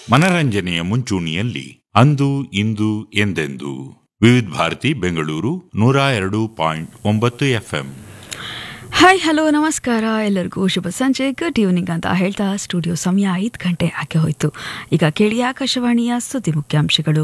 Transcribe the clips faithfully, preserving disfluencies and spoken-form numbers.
ಮನರಂಜನೆಯ ಮುಂಚೂಣಿಯಲ್ಲಿ ಅಂದು ಇಂದು ಎಂದೆಂದು ವಿವಿಧ ಭಾರತಿ ಬೆಂಗಳೂರು ನೂರ ಎರಡು ಪಾಯಿಂಟ್ ಒಂಬತ್ತು ಎಫ್ಎಂ. ಹಾಯ್ ಹಲೋ ನಮಸ್ಕಾರ ಎಲ್ಲರಿಗೂ ಶುಭ ಸಂಜೆ, ಗುಡ್ ಈವ್ನಿಂಗ್ ಅಂತ ಹೇಳ್ತಾ ಸ್ಟುಡಿಯೋ ಸಮಯ ಐದು ಗಂಟೆ ಆಗಿ ಹೋಯಿತು. ಈಗ ಕೇಳಿ ಆಕಾಶವಾಣಿಯ ಸುದ್ದಿ ಮುಖ್ಯಾಂಶಗಳು.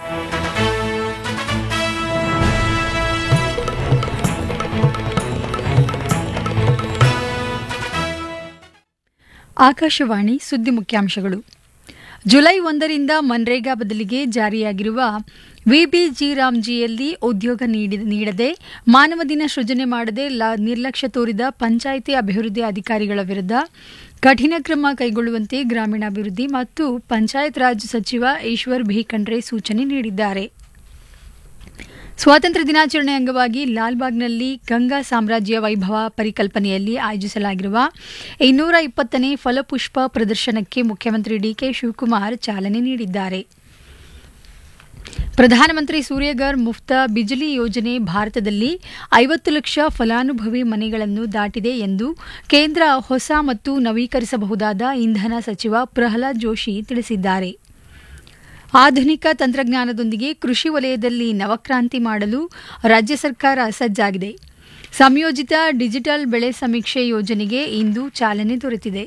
ಆಕಾಶವಾಣಿ ಸುದ್ದಿ ಮುಖ್ಯಾಂಶಗಳು. ಜುಲೈ ಒಂದರಿಂದ ಮನ್ರೇಗಾ ಬದಲಿಗೆ ಜಾರಿಯಾಗಿರುವ ವಿಬಿಜಿ ರಾಮ್ಜಿಯಲ್ಲಿ ಉದ್ಯೋಗ ನೀಡದೆ ಮಾನವ ದಿನ ಸೃಜನೆ ಮಾಡದೆ ನಿರ್ಲಕ್ಷ್ಯ ತೋರಿದ ಪಂಚಾಯಿತಿ ಅಭಿವೃದ್ಧಿ ಅಧಿಕಾರಿಗಳ ವಿರುದ್ಧ ಕಠಿಣ ಕ್ರಮ ಕೈಗೊಳ್ಳುವಂತೆ ಗ್ರಾಮೀಣಾಭಿವೃದ್ಧಿ ಮತ್ತು ಪಂಚಾಯತ್ ರಾಜ್ ಸಚಿವ ಈಶ್ವರ್ ಭಿ ಖಂಡ್ರೆ ಸೂಚನೆ ನೀಡಿದ್ದಾರೆ. ಸ್ವಾತಂತ್ರ್ಯ ದಿನಾಚರಣೆ ಅಂಗವಾಗಿ ಲಾಲ್ಬಾಗ್ನಲ್ಲಿ ಗಂಗಾ ಸಾಮ್ರಾಜ್ಯ ವೈಭವ ಪರಿಕಲ್ಪನೆಯಲ್ಲಿ ಆಯೋಜಿಸಲಾಗಿರುವ ಇನ್ನೂರ ಇಪ್ಪತ್ತನೇ ಫಲಪುಷ್ಪ ಪ್ರದರ್ಶನಕ್ಕೆ ಮುಖ್ಯಮಂತ್ರಿ ಡಿಕೆ ಶಿವಕುಮಾರ್ ಚಾಲನೆ ನೀಡಿದ್ದಾರೆ. ಪ್ರಧಾನಮಂತ್ರಿ ಸೂರ್ಯಘರ್ ಮುಫ್ತ ಬಿಜ್ಲಿ ಯೋಜನೆ ಭಾರತದಲ್ಲಿ ಐವತ್ತು ಲಕ್ಷ ಫಲಾನುಭವಿ ಮನೆಗಳನ್ನು ದಾಟಿದೆ ಎಂದು ಕೇಂದ್ರ ಹೊಸ ಮತ್ತು ನವೀಕರಿಸಬಹುದಾದ ಇಂಧನ ಸಚಿವ ಪ್ರಹ್ಲಾದ್ ಜೋಶಿ ತಿಳಿಸಿದ್ದಾರೆ. ಆಧುನಿಕ ತಂತ್ರಜ್ಞಾನದೊಂದಿಗೆ ಕೃಷಿ ವಲಯದಲ್ಲಿ ನವಕ್ರಾಂತಿ ಮಾಡಲು ರಾಜ್ಯ ಸರ್ಕಾರ ಸಜ್ಜಾಗಿದೆ. ಸಂಯೋಜಿತ ಡಿಜಿಟಲ್ ಬೆಳೆ ಸಮೀಕ್ಷೆ ಯೋಜನೆಗೆ ಇಂದು ಚಾಲನೆ ದೊರೆತಿದೆ.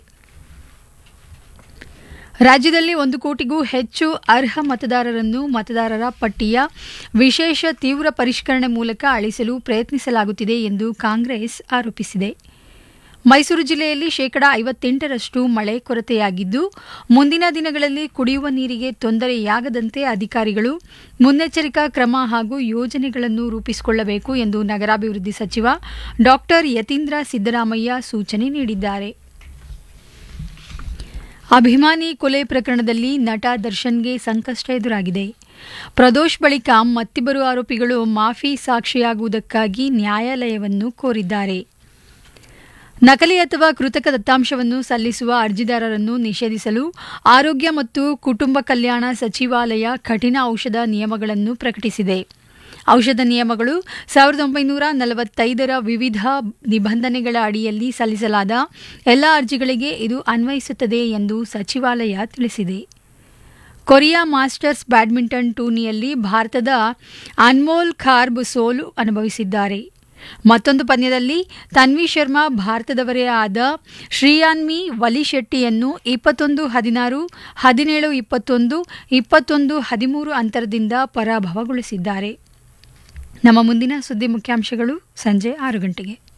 ರಾಜ್ಯದಲ್ಲಿ ಒಂದು ಕೋಟಿಗೂ ಹೆಚ್ಚು ಅರ್ಹ ಮತದಾರರನ್ನು ಮತದಾರರ ಪಟ್ಟಿಯ ವಿಶೇಷ ತೀವ್ರ ಪರಿಷ್ಕರಣೆ ಮೂಲಕ ಅಳಿಸಲು ಪ್ರಯತ್ನಿಸಲಾಗುತ್ತಿದೆ ಎಂದು ಕಾಂಗ್ರೆಸ್ ಆರೋಪಿಸಿದೆ. ಮೈಸೂರು ಜಿಲ್ಲೆಯಲ್ಲಿ ಶೇಕಡಾ ಐವತ್ತೆಂಟರಷ್ಟು ಮಳೆ ಕೊರತೆಯಾಗಿದ್ದು, ಮುಂದಿನ ದಿನಗಳಲ್ಲಿ ಕುಡಿಯುವ ನೀರಿಗೆ ತೊಂದರೆಯಾಗದಂತೆ ಅಧಿಕಾರಿಗಳು ಮುನ್ನೆಚ್ಚರಿಕಾ ಕ್ರಮ ಹಾಗೂ ಯೋಜನೆಗಳನ್ನು ರೂಪಿಸಿಕೊಳ್ಳಬೇಕು ಎಂದು ನಗರಾಭಿವೃದ್ಧಿ ಸಚಿವ ಡಾ ಯತೀಂದ್ರ ಸಿದ್ದರಾಮಯ್ಯ ಸೂಚನೆ ನೀಡಿದ್ದಾರೆ. ಅಭಿಮಾನಿ ಕೊಲೆ ಪ್ರಕರಣದಲ್ಲಿ ನಟ ದರ್ಶನ್ಗೆ ಸಂಕಷ್ಟ ಎದುರಾಗಿದೆ. ಪ್ರದೋಷ್ ಬಳಿಕ ಮತ್ತಿಬ್ಬರು ಆರೋಪಿಗಳು ಮಾಫಿ ಸಾಕ್ಷಿಯಾಗುವುದಕ್ಕಾಗಿ ನ್ಯಾಯಾಲಯವನ್ನು ಕೋರಿದ್ದಾರೆ. ನಕಲಿ ಅಥವಾ ಕೃತಕ ದತ್ತಾಂಶವನ್ನು ಸಲ್ಲಿಸುವ ಅರ್ಜಿದಾರರನ್ನು ನಿಷೇಧಿಸಲು ಆರೋಗ್ಯ ಮತ್ತು ಕುಟುಂಬ ಕಲ್ಯಾಣ ಸಚಿವಾಲಯ ಕಠಿಣ ಔಷಧ ನಿಯಮಗಳನ್ನು ಪ್ರಕಟಿಸಿದೆ. ಔಷಧ ನಿಯಮಗಳು ಸಾವಿರದ ಒಂಬೈನೂರ ನಲವತ್ತೈದರ ವಿವಿಧ ನಿಬಂಧನೆಗಳ ಅಡಿಯಲ್ಲಿ ಸಲ್ಲಿಸಲಾದ ಎಲ್ಲ ಅರ್ಜಿಗಳಿಗೆ ಇದು ಅನ್ವಯಿಸುತ್ತದೆ ಎಂದು ಸಚಿವಾಲಯ ತಿಳಿಸಿದೆ. ಕೊರಿಯಾ ಮಾಸ್ಟರ್ಸ್ ಬ್ಯಾಡ್ಮಿಂಟನ್ ಟೂರ್ನಿಯಲ್ಲಿ ಭಾರತದ ಅನ್ಮೋಲ್ ಖಾರ್ಬ್ ಸೋಲು ಅನುಭವಿಸಿದ್ದಾರೆ. ಮತ್ತೊಂದು ಪಂದ್ಯದಲ್ಲಿ ತನ್ವಿ ಶರ್ಮಾ ಭಾರತದವರೇ ಆದ ಶ್ರೀಯಾನ್ಮಿ ವಲಿಶೆಟ್ಟಿಯನ್ನು ಇಪ್ಪತ್ತೊಂದು ಹದಿನಾರು, ಹದಿನೇಳು ಇಪ್ಪತ್ತೊಂದು, ಇಪ್ಪತ್ತೊಂದು ಹದಿಮೂರು ಅಂತರದಿಂದ ಪರಾಭವಗೊಳಿಸಿದ್ದಾರೆ. ನಮ್ಮ ಮುಂದಿನ ಸುದ್ದಿ ಮುಖ್ಯಾಂಶಗಳು ಸಂಜೆ ಆರು ಗಂಟೆಗೆ.